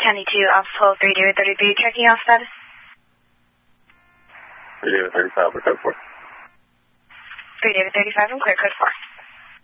County 2, Office Hold 3 David 33, checking off status. 3 David 35, code 4. 3 David 35, I'm clear, code 4.